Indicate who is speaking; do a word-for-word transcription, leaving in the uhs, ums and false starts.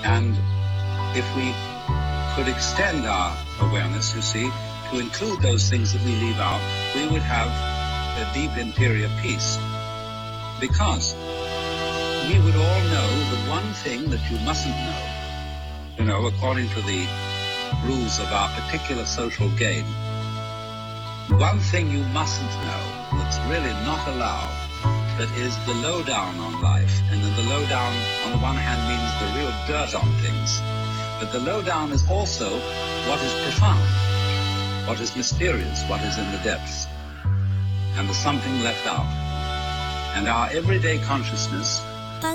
Speaker 1: And if we could extend our awareness, you see, to include those things that we leave out, we would have a deep interior peace. Because we would all know the one thing that you mustn't know, you know, according to the rules of our particular social game. One thing you mustn't know that's really not allowed, that is the lowdown on life. And then the lowdown, on the one hand, means the real dirt on things. But the lowdown is also what is profound, what is mysterious, what is in the depths. And there's something left out. And our everyday consciousness